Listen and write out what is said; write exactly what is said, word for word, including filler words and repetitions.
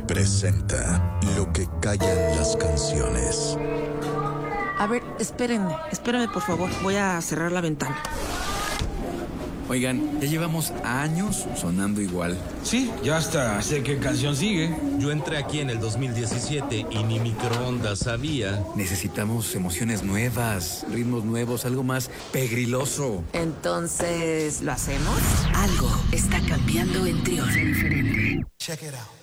presenta Lo que callan las canciones. A ver, espérenme, espérenme por favor, voy a cerrar la ventana. Oigan, ya llevamos años sonando igual. Sí, ya hasta sé qué canción sigue. Yo entré aquí en el dos mil diecisiete y ni microondas sabía. Necesitamos emociones nuevas, ritmos nuevos, algo más pegriloso. Entonces, ¿lo hacemos? Algo está cambiando en Trión. Check it out.